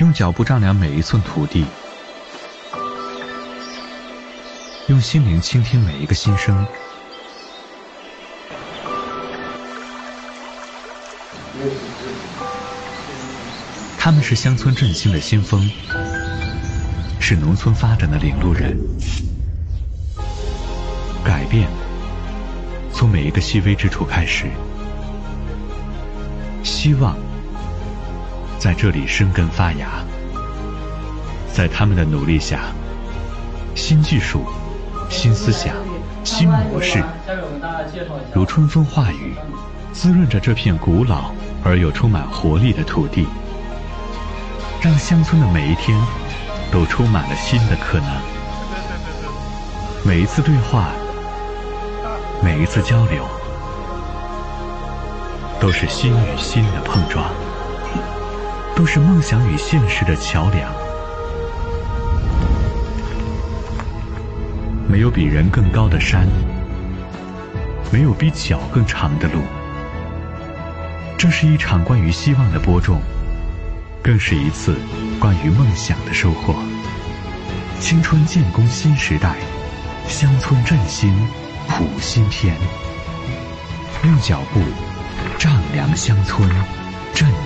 用脚步丈量每一寸土地，用心灵倾听每一个心声。他们是乡村振兴的先锋，是农村发展的领路人。改变从每一个细微之处开始，希望在这里生根发芽。在他们的努力下，新技术、新思想、新模式如春风化雨，滋润着这片古老而又充满活力的土地，让乡村的每一天都充满了新的可能。每一次对话，每一次交流，都是心与心的碰撞，都是梦想与现实的桥梁。没有比人更高的山，没有比脚更长的路。这是一场关于希望的播种，更是一次关于梦想的收获。青春建功新时代，乡村振兴谱新篇。用脚步丈量乡村，振